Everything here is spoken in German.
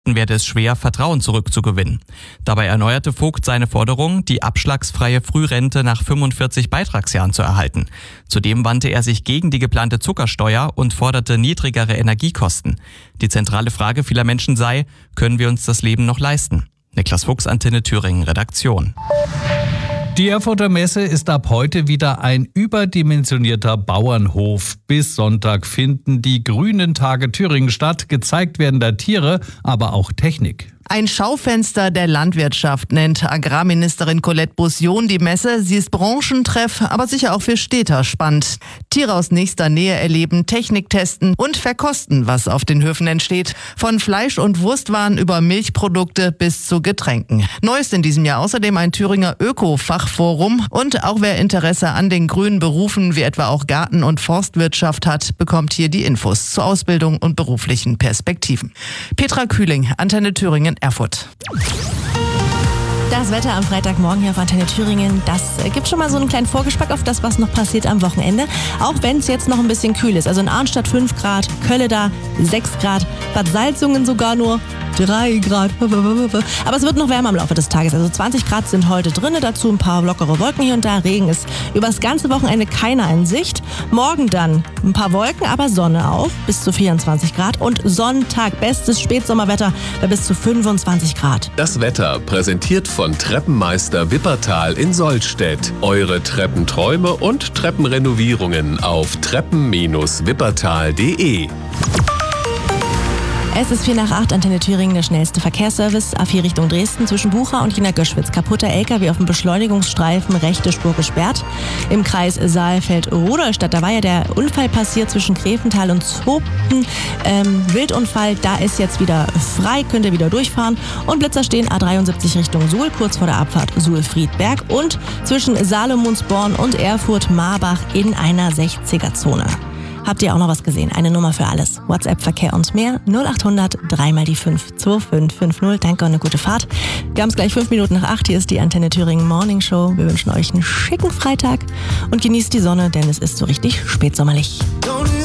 werde es schwer, Vertrauen zurückzugewinnen. Dabei erneuerte Vogt seine Forderung, die abschlagsfreie Frührente nach 45 Beitragsjahren zu erhalten. Zudem wandte er sich gegen die geplante Zuckersteuer und forderte niedrigere Energiekosten. Die zentrale Frage vieler Menschen sei, können wir uns das Leben noch leisten? Niklas Fuchs, Antenne Thüringen, Redaktion. Die Erfurter Messe ist ab heute wieder ein überdimensionierter Bauernhof. Bis Sonntag finden die Grünen Tage Thüringen statt. Gezeigt werden da Tiere, aber auch Technik. Ein Schaufenster der Landwirtschaft nennt Agrarministerin Colette Bousion die Messe. Sie ist Branchentreff, aber sicher auch für Städter spannend. Tiere aus nächster Nähe erleben, Technik testen und verkosten, was auf den Höfen entsteht. Von Fleisch- und Wurstwaren über Milchprodukte bis zu Getränken. Neu ist in diesem Jahr außerdem ein Thüringer Öko-Fachforum. Und auch wer Interesse an den grünen Berufen wie etwa auch Garten- und Forstwirtschaft hat, bekommt hier die Infos zur Ausbildung und beruflichen Perspektiven. Petra Kühling, Antenne Thüringen, Erfurt. Das Wetter am Freitagmorgen hier auf Antenne Thüringen, das gibt schon mal so einen kleinen Vorgeschmack auf das, was noch passiert am Wochenende. Auch wenn es jetzt noch ein bisschen kühl ist. Also in Arnstadt 5 Grad, Kölle da 6 Grad, Bad Salzungen sogar nur 3 Grad. Aber es wird noch wärmer im Laufe des Tages. Also 20 Grad sind heute drin, dazu ein paar lockere Wolken hier und da. Regen ist über das ganze Wochenende keiner in Sicht. Morgen dann ein paar Wolken, aber Sonne auch, bis zu 24 Grad. Und Sonntag, bestes Spätsommerwetter bei bis zu 25 Grad. Das Wetter präsentiert von Treppenmeister Wippertal in Sollstedt. Eure Treppenträume und Treppenrenovierungen auf treppen-wippertal.de. Es ist 7:45, Antenne Thüringen, der schnellste Verkehrsservice. A4 Richtung Dresden zwischen Bucha und Jena Göschwitz. Kaputter LKW auf dem Beschleunigungsstreifen, rechte Spur gesperrt. Im Kreis Saalfeld-Rudolstadt, da war ja der Unfall passiert zwischen Greventhal und Zopten. Wildunfall, da ist jetzt wieder frei, könnt ihr wieder durchfahren. Und Blitzer stehen A73 Richtung Suhl, kurz vor der Abfahrt Suhl-Friedberg. Und zwischen Salomonsborn und Erfurt-Marbach in einer 60er-Zone. Habt ihr auch noch was gesehen? Eine Nummer für alles. WhatsApp, Verkehr und mehr. 0800 3 mal die 5 2550. Danke und eine gute Fahrt. Wir haben es gleich 5 Minuten nach 8. Hier ist die Antenne Thüringen Morning Show. Wir wünschen euch einen schicken Freitag und genießt die Sonne, denn es ist so richtig spätsommerlich.